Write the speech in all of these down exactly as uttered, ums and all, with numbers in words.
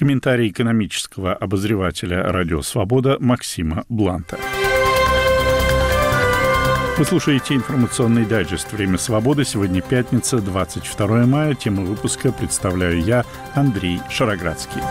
Комментарий экономического обозревателя «Радио Свобода» Максима Бланта. Вы слушаете информационный дайджест «Время свободы». Сегодня пятница, двадцать второе мая. Тему выпуска представляю я, Андрей Шароградский.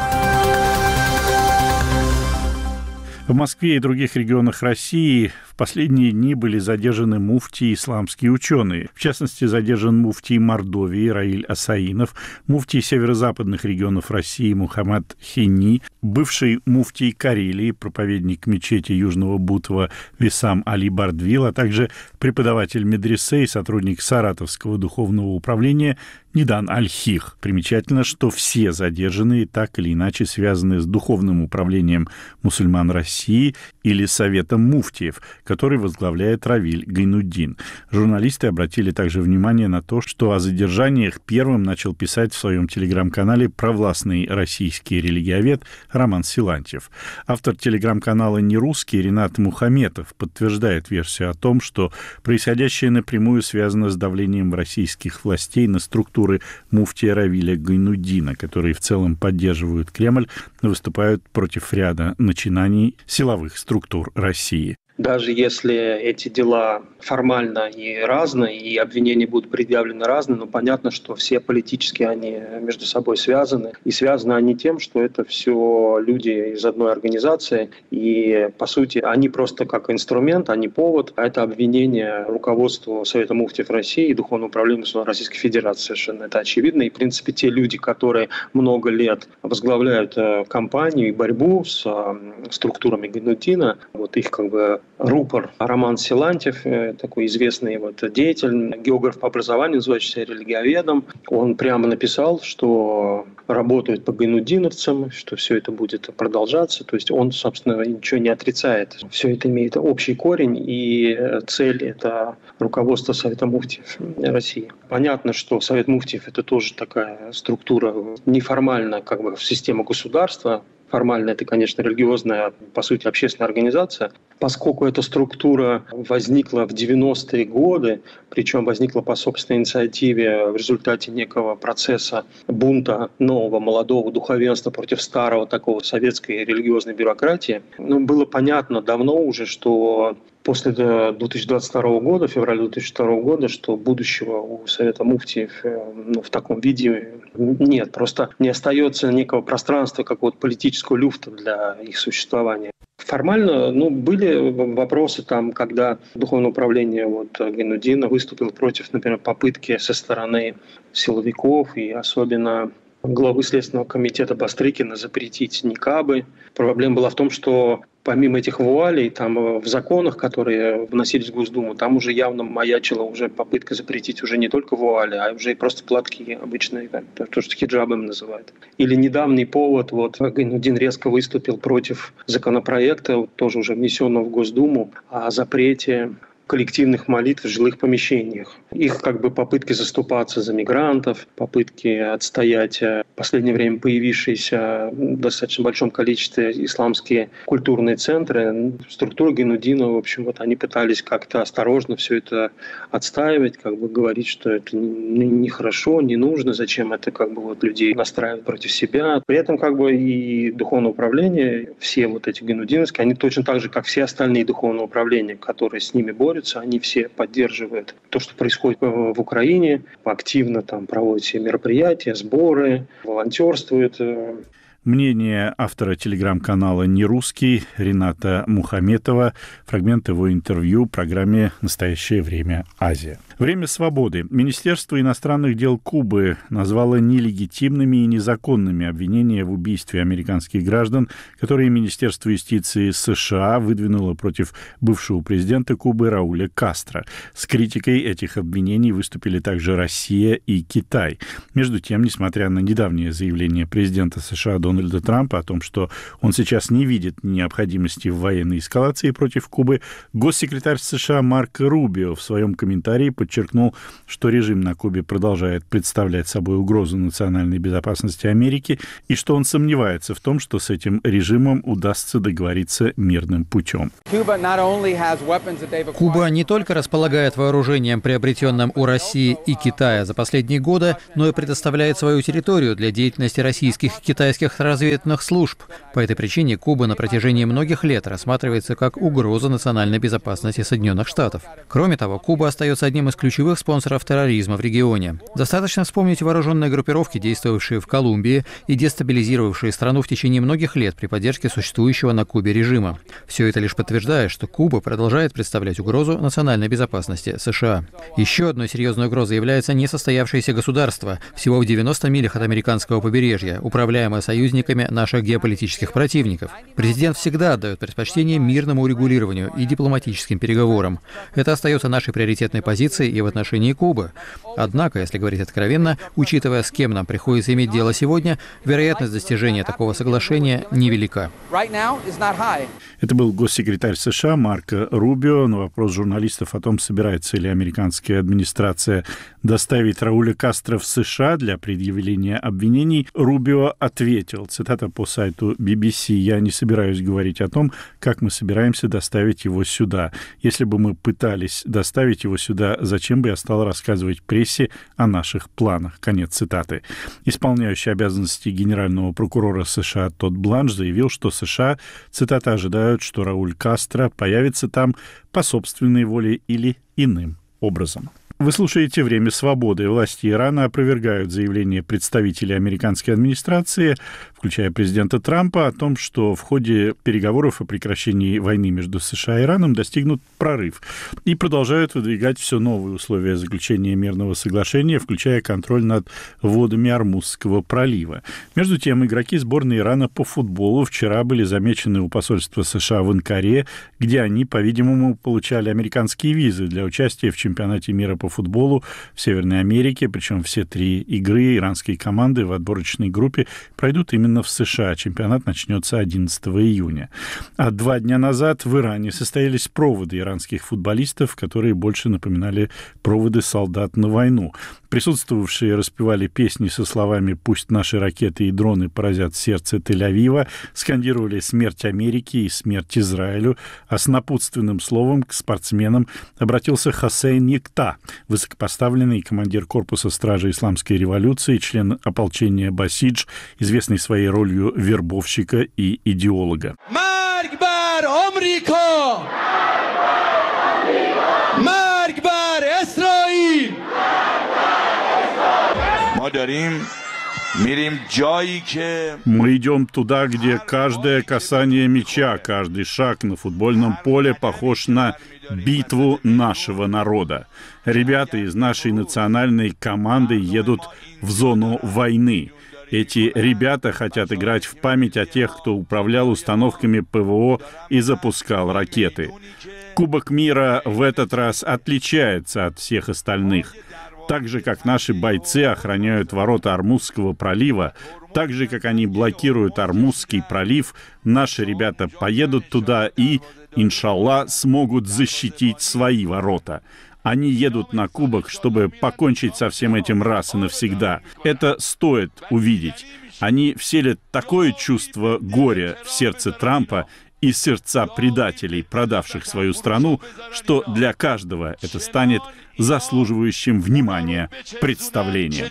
В Москве и других регионах России в последние дни были задержаны муфти и исламские ученые. В частности, задержан муфтий Мордовии Раиль Асаинов, муфтий северо-западных регионов России Мухаммад Хинни, бывший муфтий Карелии, проповедник мечети Южного Бутова Висам Али Бардвил, а также преподаватель медресе и сотрудник Саратовского духовного управления Нидан Аль-Хих. Примечательно, что все задержанные так или иначе связаны с духовным управлением мусульман России или Советом муфтиев, который возглавляет Равиль Гайнуддин. Журналисты обратили также внимание на то, что о задержаниях первым начал писать в своем телеграм-канале провластный российский религиовед Роман Силантьев. Автор телеграм-канала «Нерусский» Ринат Мухаметов подтверждает версию о том, что происходящее напрямую связано с давлением российских властей на структуры муфтия Равиля Гайнуддина, которые в целом поддерживают Кремль, но выступают против ряда начинаний силовых структур России. Даже если эти дела формально и разные, и обвинения будут предъявлены разные, но понятно, что все политически они между собой связаны. И связаны они тем, что это все люди из одной организации. И, по сути, они просто как инструмент, а не повод. А это обвинение руководству Совета муфтиев России и Духовного управления Российской Федерации. Совершенно это очевидно. И, в принципе, те люди, которые много лет возглавляют кампанию и борьбу с структурами Гайнуддина, вот их как бы рупор Роман Силантьев, такой известный вот деятель, географ по образованию, называющийся религиоведом, он прямо написал, что работают по гайнуддиновцам, что все это будет продолжаться. То есть он, собственно, ничего не отрицает. Все это имеет общий корень, и цель – это руководство Совета муфтиев России. Понятно, что Совет муфтиев – это тоже такая структура неформальная, как бы система государства. Формально это, конечно, религиозная, по сути, общественная организация. Поскольку эта структура возникла в девяностые годы, причем возникла по собственной инициативе в результате некого процесса бунта нового молодого духовенства против старого такого советской религиозной бюрократии, ну, было понятно давно уже, что после две тысячи двадцать второго года, февраля две тысячи второго года, что будущего у Совета муфтиев ну, в таком виде нет. Просто не остается некого пространства, какого-то политического люфта для их существования. Формально, ну, были вопросы там, когда Духовное управление вот, Гайнуддина выступило против, например, попытки со стороны силовиков и особенно главы Следственного комитета Бастрыкина запретить никабы. Проблема была в том, что помимо этих вуалей, там в законах, которые вносились в Госдуму, там уже явно маячила уже попытка запретить уже не только вуали, а уже и просто платки обычные, то, что хиджабом называют. Или недавний повод, вот Гайнуддин резко выступил против законопроекта, вот, тоже уже внесенного в Госдуму, о запрете коллективных молитв в жилых помещениях. Их как бы попытки заступаться за мигрантов, попытки отстоять в последнее время появившиеся в достаточно большом количестве исламские культурные центры, структуры Гайнуддина, в общем, вот они пытались как-то осторожно все это отстаивать, как бы говорить, что это нехорошо, не нужно, зачем это как бы вот людей настраивать против себя. При этом как бы и духовное управление, все вот эти гайнуддиновские, они точно так же, как все остальные духовные управления, которые с ними борются, они все поддерживают то, что происходит в Украине, активно там проводят все мероприятия, сборы, волонтерствуют. Мнение автора телеграм-канала «Нерусский» Рината Мухаметова, фрагмент его интервью в программе «Настоящее время. Азия». Время свободы. Министерство иностранных дел Кубы назвало нелегитимными и незаконными обвинения в убийстве американских граждан, которые Министерство юстиции США выдвинуло против бывшего президента Кубы Рауля Кастро. С критикой этих обвинений выступили также Россия и Китай. Между тем, несмотря на недавнее заявление президента США Дональда Трампа о том, что он сейчас не видит необходимости в военной эскалации против Кубы, госсекретарь США Марк Рубио в своем комментарии подчеркнул, подчеркнул, что режим на Кубе продолжает представлять собой угрозу национальной безопасности Америки и что он сомневается в том, что с этим режимом удастся договориться мирным путем. Куба не только располагает вооружением, приобретенным у России и Китая за последние годы, но и предоставляет свою территорию для деятельности российских и китайских контрразведывательных служб. По этой причине Куба на протяжении многих лет рассматривается как угроза национальной безопасности Соединенных Штатов. Кроме того, Куба остается одним из ключевых спонсоров терроризма в регионе. Достаточно вспомнить вооруженные группировки, действовавшие в Колумбии и дестабилизировавшие страну в течение многих лет при поддержке существующего на Кубе режима. Все это лишь подтверждает, что Куба продолжает представлять угрозу национальной безопасности США. Еще одной серьезной угрозой является несостоявшееся государство, всего в девяноста милях от американского побережья, управляемое союзниками наших геополитических противников. Президент всегда отдает предпочтение мирному урегулированию и дипломатическим переговорам. Это остается нашей приоритетной позицией и в отношении Кубы. Однако, если говорить откровенно, учитывая, с кем нам приходится иметь дело сегодня, вероятность достижения такого соглашения невелика. Это был госсекретарь США Марко Рубио. На вопрос журналистов о том, собирается ли американская администрация доставить Рауля Кастро в США для предъявления обвинений, Рубио ответил, цитата по сайту би би си: «Я не собираюсь говорить о том, как мы собираемся доставить его сюда. Если бы мы пытались доставить его сюда, зачем бы я стал рассказывать прессе о наших планах?» Конец цитаты. Исполняющий обязанности генерального прокурора США Тодд Бланш заявил, что США, цитата, ожидают, что Рауль Кастро появится там по собственной воле или иным образом. Вы слушаете «Время свободы». Власти Ирана опровергают заявление представителей американской администрации, включая президента Трампа, о том, что в ходе переговоров о прекращении войны между США и Ираном достигнут прорыв, и продолжают выдвигать все новые условия заключения мирного соглашения, включая контроль над водами Ормузского пролива. Между тем, игроки сборной Ирана по футболу вчера были замечены у посольства США в Анкаре, где они, по-видимому, получали американские визы для участия в чемпионате мира по футболу в Северной Америке, причем все три игры иранской команды в отборочной группе пройдут именно в США. Чемпионат начнется одиннадцатого июня. А два дня назад в Иране состоялись проводы иранских футболистов, которые больше напоминали проводы солдат на войну. Присутствовавшие распевали песни со словами «Пусть наши ракеты и дроны поразят сердце Тель-Авива», скандировали «Смерть Америке» и «Смерть Израилю», а с напутственным словом к спортсменам обратился Хосейн Якта, высокопоставленный командир корпуса стражи исламской революции, член ополчения Басидж, известный своей ролью вербовщика и идеолога. Марк бар Америка! Марк бар Израиль! Мы идем туда, где каждое касание мяча, каждый шаг на футбольном поле похож на битву нашего народа. Ребята из нашей национальной команды едут в зону войны. Эти ребята хотят играть в память о тех, кто управлял установками ПВО и запускал ракеты. Кубок мира в этот раз отличается от всех остальных. Так же, как наши бойцы охраняют ворота Ормузского пролива, так же, как они блокируют Ормузский пролив, наши ребята поедут туда и, иншалла, смогут защитить свои ворота. Они едут на кубок, чтобы покончить со всем этим раз и навсегда. Это стоит увидеть. Они вселят такое чувство горя в сердце Трампа и сердца предателей, продавших свою страну, что для каждого это станет заслуживающим внимания представлением.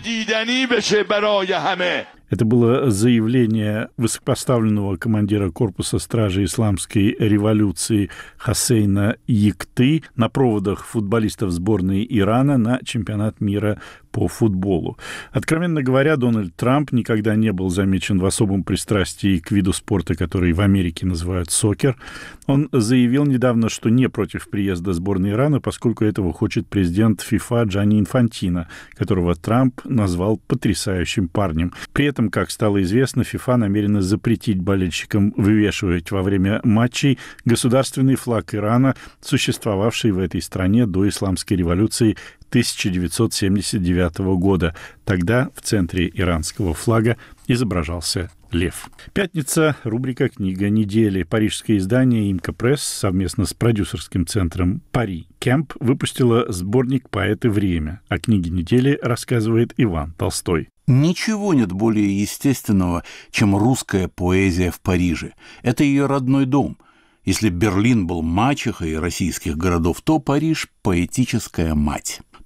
Это было заявление высокопоставленного командира корпуса стражи исламской революции Хосейна Якты на проводах футболистов сборной Ирана на чемпионат мира по футболу. Откровенно говоря, Дональд Трамп никогда не был замечен в особом пристрастии к виду спорта, который в Америке называют сокер. Он заявил недавно, что не против приезда сборной Ирана, поскольку этого хочет президент ФИФА Джанни Инфантино, которого Трамп назвал потрясающим парнем. При этом, как стало известно, ФИФА намерена запретить болельщикам вывешивать во время матчей государственный флаг Ирана, существовавший в этой стране до исламской революции тысяча девятьсот семьдесят девятого года. Тогда в центре иранского флага изображался лев. Пятница. Рубрика «Книга недели». Парижское издание «Имка Пресс» совместно с продюсерским центром «Пари Кемп» выпустила сборник «Поэты. Время». О книге недели рассказывает Иван Толстой. Ничего нет более естественного, чем русская поэзия в Париже. Это ее родной дом. Если Берлин был мачехой российских городов, то Париж – поэтическая мать.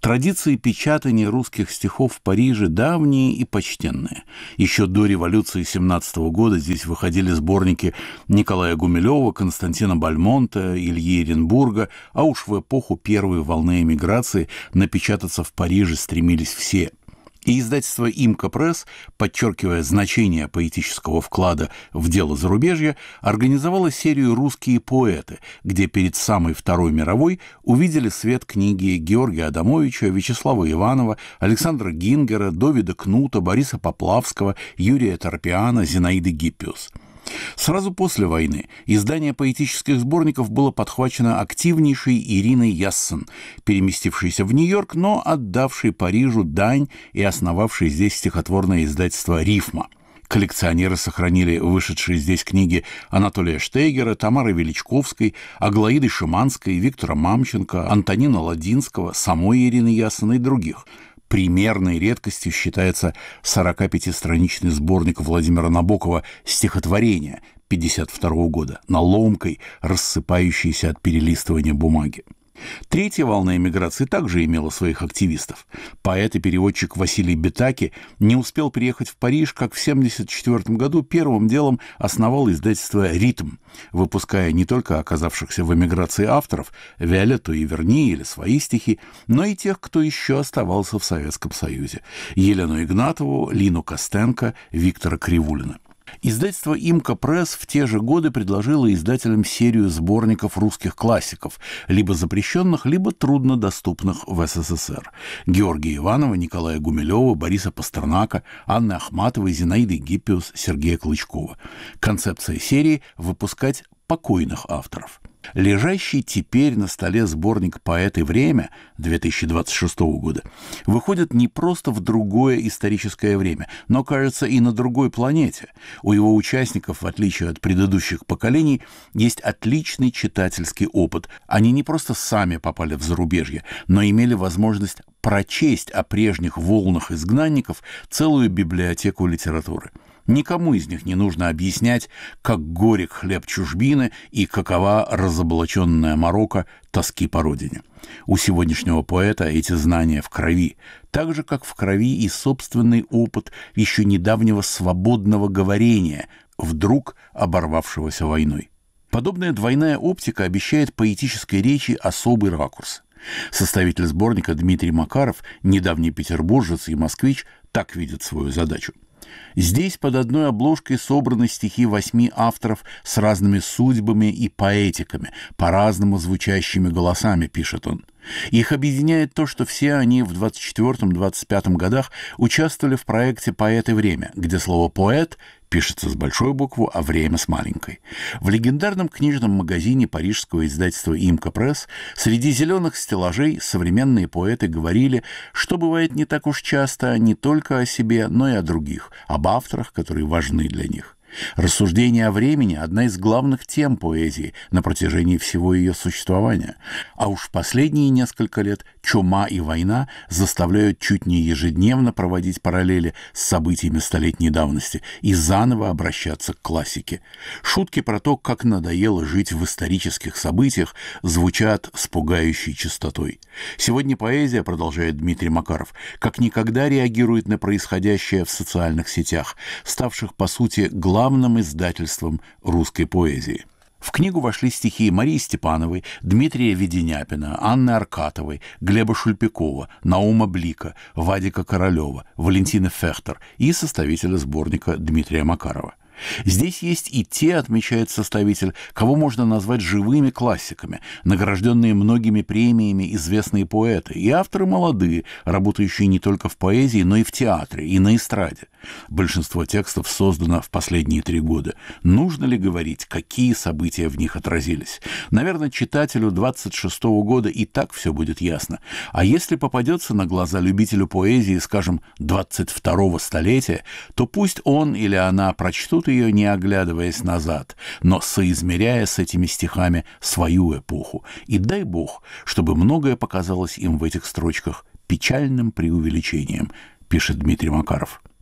Традиции печатания русских стихов в Париже давние и почтенные. Еще до революции семнадцатого года здесь выходили сборники Николая Гумилева, Константина Бальмонта, Ильи Эренбурга, а уж в эпоху первой волны эмиграции напечататься в Париже стремились все. И издательство «Имка Пресс», подчеркивая значение поэтического вклада в дело зарубежья, организовало серию «Русские поэты», где перед самой Второй мировой увидели свет книги Георгия Адамовича, Вячеслава Иванова, Александра Гингера, Довида Кнута, Бориса Поплавского, Юрия Торпиана, Зинаиды Гиппиус. Сразу после войны издание поэтических сборников было подхвачено активнейшей Ириной Яссен, переместившейся в Нью-Йорк, но отдавшей Парижу дань и основавшей здесь стихотворное издательство «Рифма». Коллекционеры сохранили вышедшие здесь книги Анатолия Штейгера, Тамары Величковской, Аглаиды Шиманской, Виктора Мамченко, Антонина Ладинского, самой Ирины Яссен и других. Примерной редкостью считается сорокапятистраничный сборник Владимира Набокова «Стихотворения» пятьдесят второго года на ломкой, рассыпающейся от перелистывания бумаги. Третья волна эмиграции также имела своих активистов. Поэт и переводчик Василий Бетаки не успел приехать в Париж, как в семьдесят четвёртом году первым делом основал издательство «Ритм», выпуская не только оказавшихся в эмиграции авторов Виолетту и Верни или свои стихи, но и тех, кто еще оставался в Советском Союзе: Елену Игнатову, Лину Костенко, Виктора Кривулина. Издательство «Имка Пресс» в те же годы предложило издателям серию сборников русских классиков, либо запрещенных, либо труднодоступных в СССР: Георгия Иванова, Николая Гумилева, Бориса Пастернака, Анны Ахматовой, Зинаиды Гиппиус, Сергея Клычкова. Концепция серии — выпускать покойных авторов. Лежащий теперь на столе сборник «Поэт и время» две тысячи двадцать шестого года выходит не просто в другое историческое время, но, кажется, и на другой планете. У его участников, в отличие от предыдущих поколений, есть отличный читательский опыт. Они не просто сами попали в зарубежье, но имели возможность прочесть о прежних волнах изгнанников целую библиотеку литературы. Никому из них не нужно объяснять, как горек хлеб чужбины и какова разоблаченная морока тоски по родине. У сегодняшнего поэта эти знания в крови, так же, как в крови и собственный опыт еще недавнего свободного говорения, вдруг оборвавшегося войной. Подобная двойная оптика обещает поэтической речи особый ракурс. Составитель сборника Дмитрий Макаров, недавний петербуржец и москвич, так видит свою задачу. Здесь под одной обложкой собраны стихи восьми авторов с разными судьбами и поэтиками, по-разному звучащими голосами, пишет он. Их объединяет то, что все они в двадцать четвёртом — двадцать пятом годах участвовали в проекте «Поэт и время», где слово «поэт» пишется с большой буквы, а «время» с маленькой. В легендарном книжном магазине парижского издательства «Имка Пресс» среди зеленых стеллажей современные поэты говорили, что бывает не так уж часто, не только о себе, но и о других, об авторах, которые важны для них. Рассуждение о времени – одна из главных тем поэзии на протяжении всего ее существования. А уж в последние несколько лет чума и война заставляют чуть не ежедневно проводить параллели с событиями столетней давности и заново обращаться к классике. Шутки про то, как надоело жить в исторических событиях, звучат с пугающей частотой. Сегодня поэзия, продолжает Дмитрий Макаров, как никогда реагирует на происходящее в социальных сетях, ставших, по сути, главным главным издательством русской поэзии. В книгу вошли стихи Марии Степановой, Дмитрия Веденяпина, Анны Аркатовой, Глеба Шульпикова, Наума Блика, Вадика Королева, Валентины Фехтер и составителя сборника Дмитрия Макарова. Здесь есть и те, отмечает составитель, кого можно назвать живыми классиками, награжденные многими премиями известные поэты, и авторы молодые, работающие не только в поэзии, но и в театре, и на эстраде. Большинство текстов создано в последние три года. Нужно ли говорить, какие события в них отразились? Наверное, читателю двадцать шестого года и так все будет ясно. А если попадется на глаза любителю поэзии, скажем, двадцать второго столетия, то пусть он или она прочтут ее, не оглядываясь назад, но соизмеряя с этими стихами свою эпоху. И дай Бог, чтобы многое показалось им в этих строчках печальным преувеличением, пишет Дмитрий Макаров.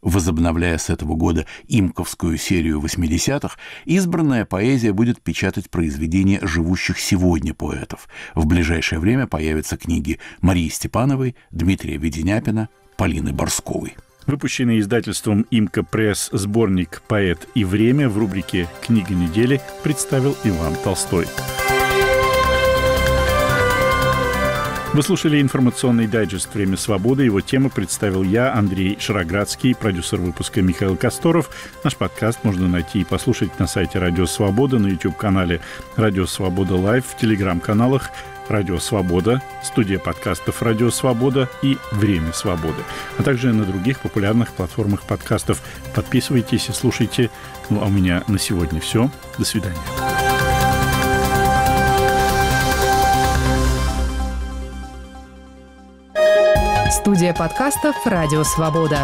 Возобновляя с этого года имковскую серию восьмидесятых, избранная поэзия будет печатать произведения живущих сегодня поэтов. В ближайшее время появятся книги Марии Степановой, Дмитрия Веденяпина, Полины Борсковой. Выпущенный издательством «Имка Пресс» сборник «Поэт и время» в рубрике «Книга недели» представил Иван Толстой. Вы слушали информационный дайджест «Время свободы». Его тему представил я, Андрей Шароградский, продюсер выпуска Михаил Косторов. Наш подкаст можно найти и послушать на сайте «Радио Свобода», на YouTube-канале «Радио Свобода Лайв», в телеграм-каналах «Радио Свобода», студия подкастов «Радио Свобода» и «Время свободы», а также на других популярных платформах подкастов. Подписывайтесь и слушайте. Ну, а у меня на сегодня все. До свидания. Студия подкастов «Радио Свобода».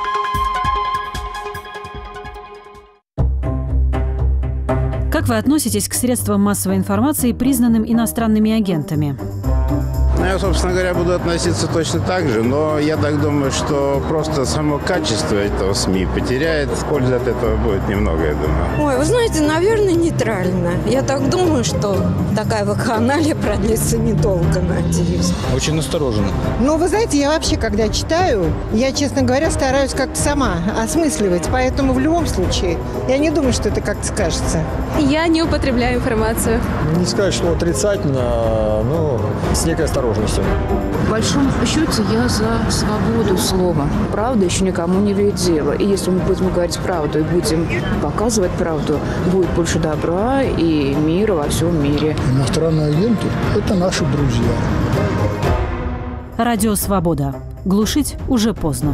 Как вы относитесь к средствам массовой информации, признанным иностранными агентами? Я, собственно говоря, буду относиться точно так же, но я так думаю, что просто само качество этого СМИ потеряет. Пользы от этого будет немного, я думаю. Ой, вы знаете, наверное, нейтрально. Я так думаю, что такая вакханалия продлится недолго, надеюсь. Очень настороженно. Ну, вы знаете, я вообще, когда читаю, я, честно говоря, стараюсь как-то сама осмысливать. Поэтому в любом случае, я не думаю, что это как-то скажется. Я не употребляю информацию. Не сказать, что отрицательно, но с некой осторожностью. В большом счете я за свободу слова. Правда еще никому не ведет дело. И если мы будем говорить правду и будем показывать правду, будет больше добра и мира во всем мире. Иностранные агенты – это наши друзья. Радио Свобода. Глушить уже поздно.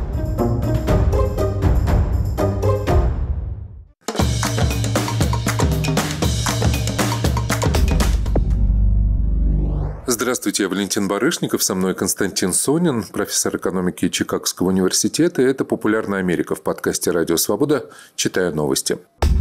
Здравствуйте, я Валентин Барышников, со мной Константин Сонин, профессор экономики Чикагского университета. Это «Популярная Америка» в подкасте «Радио Свобода». Читаю новости.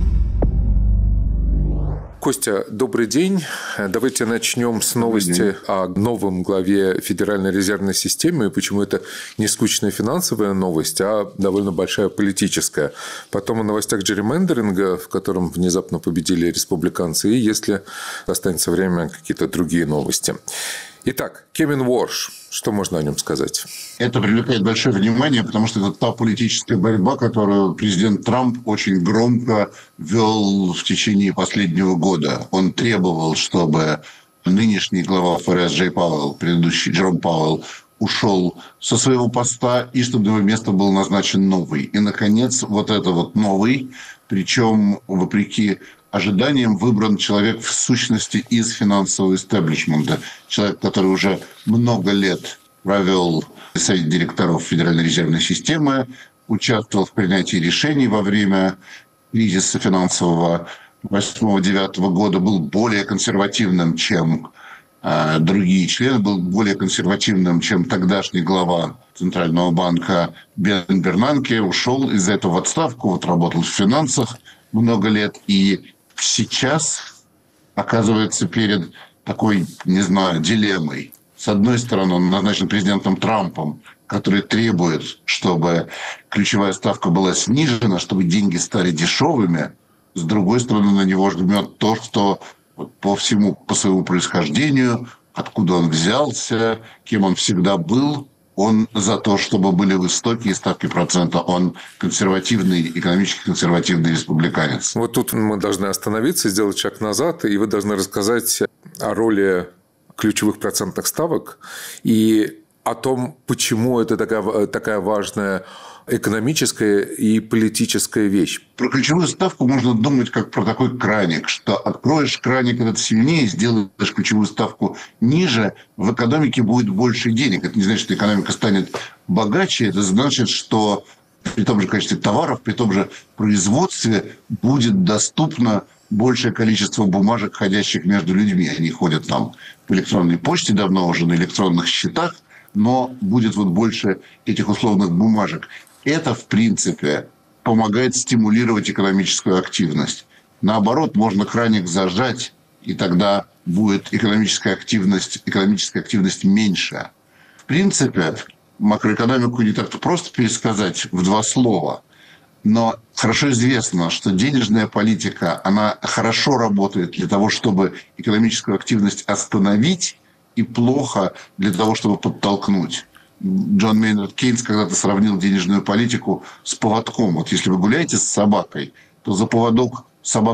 Костя, добрый день. Давайте начнем с новости о новом главе Федеральной резервной системы и почему это не скучная финансовая новость, а довольно большая политическая. Потом о новостях джерримендеринга, в котором внезапно победили республиканцы, и, если останется время, какие-то другие новости. Итак, Кевин Уорш. Что можно о нем сказать? Это привлекает большое внимание, потому что это та политическая борьба, которую президент Трамп очень громко вел в течение последнего года. Он требовал, чтобы нынешний глава ФРС Джей Пауэлл, предыдущий Джером Пауэлл, ушел со своего поста, и чтобы на его место был назначен новый. И, наконец, вот это вот новый, причем, вопреки ожиданиям, выбран человек в сущности из финансового истеблишмента. Человек, который уже много лет провел в Совете директоров Федеральной резервной системы, участвовал в принятии решений во время кризиса финансового восьмого-девятого года, был более консервативным, чем э, другие члены, был более консервативным, чем тогдашний глава Центрального банка Бен Бернанке, ушел из этого в отставку, вот работал в финансах много лет, и сейчас оказывается перед такой, не знаю, дилеммой. С одной стороны, он назначен президентом Трампом, который требует, чтобы ключевая ставка была снижена, чтобы деньги стали дешевыми. С другой стороны, на него жмет то, что по всему, по своему происхождению, откуда он взялся, кем он всегда был, он за то, чтобы были высокие ставки процента. Он консервативный, экономически консервативный республиканец. Вот тут мы должны остановиться, сделать шаг назад, и вы должны рассказать о роли ключевых процентных ставок и о том, почему это такая, такая важная экономическая и политическая вещь. Про ключевую ставку можно думать как про такой краник, что откроешь краник этот сильнее, сделаешь ключевую ставку ниже, в экономике будет больше денег. Это не значит, что экономика станет богаче, это значит, что при том же количестве товаров, при том же производстве будет доступно большее количество бумажек, ходящих между людьми. Они ходят там в электронной почте давно уже, на электронных счетах, но будет вот больше этих условных бумажек. Это, в принципе, помогает стимулировать экономическую активность. Наоборот, можно краник зажать, и тогда будет экономическая активность, экономическая активность меньше. В принципе, макроэкономику не так-то просто пересказать в два слова. Но хорошо известно, что денежная политика, она хорошо работает для того, чтобы экономическую активность остановить, и плохо для того, чтобы подтолкнуть. Джон Мейнард Кейнс когда-то сравнил денежную политику с поводком. Вот если вы гуляете с собакой, то за поводок собака